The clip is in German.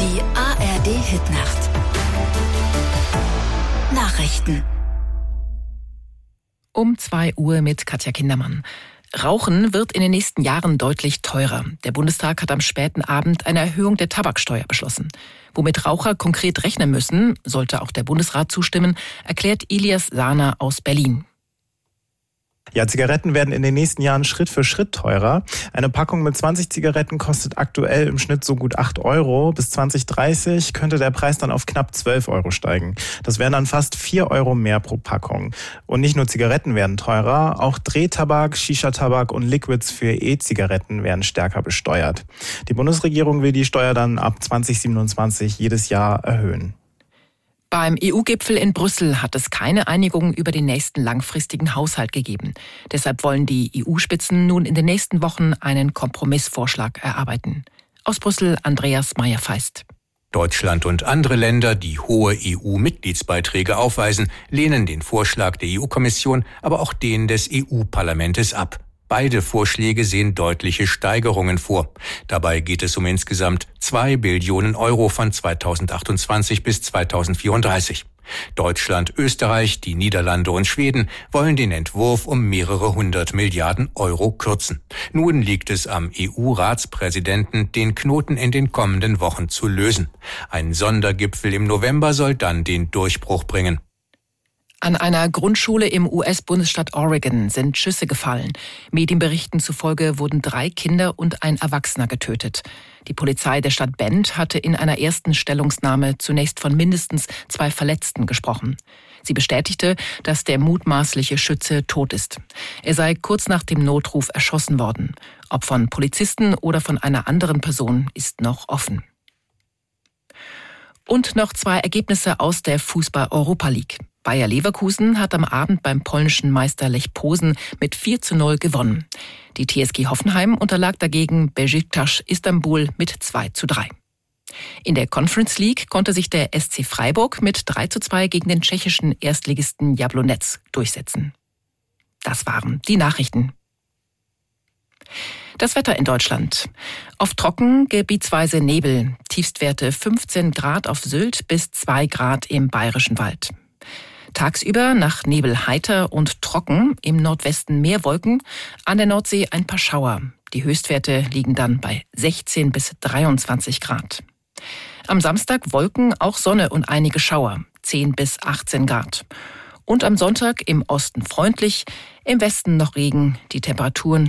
Die ARD-Hitnacht. Nachrichten. Um 2 Uhr mit Katja Kindermann. Rauchen wird in den nächsten Jahren deutlich teurer. Der Bundestag hat am späten Abend eine Erhöhung der Tabaksteuer beschlossen. Womit Raucher konkret rechnen müssen, sollte auch der Bundesrat zustimmen, erklärt Ilias Sahner aus Berlin. Ja, Zigaretten werden in den nächsten Jahren Schritt für Schritt teurer. Eine Packung mit 20 Zigaretten kostet aktuell im Schnitt so gut 8 Euro. Bis 2030 könnte der Preis dann auf knapp 12 Euro steigen. Das wären dann fast 4 Euro mehr pro Packung. Und nicht nur Zigaretten werden teurer, auch Drehtabak, Shisha-Tabak und Liquids für E-Zigaretten werden stärker besteuert. Die Bundesregierung will die Steuer dann ab 2027 jedes Jahr erhöhen. Beim EU-Gipfel in Brüssel hat es keine Einigung über den nächsten langfristigen Haushalt gegeben. Deshalb wollen die EU-Spitzen nun in den nächsten Wochen einen Kompromissvorschlag erarbeiten. Aus Brüssel Andreas Meyer-Feist. Deutschland und andere Länder, die hohe EU-Mitgliedsbeiträge aufweisen, lehnen den Vorschlag der EU-Kommission, aber auch den des EU-Parlaments ab. Beide Vorschläge sehen deutliche Steigerungen vor. Dabei geht es um insgesamt 2 Billionen Euro von 2028 bis 2034. Deutschland, Österreich, die Niederlande und Schweden wollen den Entwurf um mehrere 100 Milliarden Euro kürzen. Nun liegt es am EU-Ratspräsidenten, den Knoten in den kommenden Wochen zu lösen. Ein Sondergipfel im November soll dann den Durchbruch bringen. An einer Grundschule im US-Bundesstaat Oregon sind Schüsse gefallen. Medienberichten zufolge wurden 3 Kinder und ein Erwachsener getötet. Die Polizei der Stadt Bend hatte in einer ersten Stellungnahme zunächst von mindestens 2 Verletzten gesprochen. Sie bestätigte, dass der mutmaßliche Schütze tot ist. Er sei kurz nach dem Notruf erschossen worden. Ob von Polizisten oder von einer anderen Person ist noch offen. Und noch 2 Ergebnisse aus der Fußball-Europa League. Bayer Leverkusen hat am Abend beim polnischen Meister Lech Posen mit 4:0 gewonnen. Die TSG Hoffenheim unterlag dagegen Beşiktaş Istanbul mit 2:3. In der Conference League konnte sich der SC Freiburg mit 3:2 gegen den tschechischen Erstligisten Jablonec durchsetzen. Das waren die Nachrichten. Das Wetter in Deutschland. Oft trocken, gebietsweise Nebel. Tiefstwerte 15 Grad auf Sylt bis 2 Grad im Bayerischen Wald. Tagsüber nach Nebel heiter und trocken, im Nordwesten mehr Wolken, an der Nordsee ein paar Schauer. Die Höchstwerte liegen dann bei 16 bis 23 Grad. Am Samstag Wolken, auch Sonne und einige Schauer, 10 bis 18 Grad. Und am Sonntag im Osten freundlich, im Westen noch Regen, die Temperaturen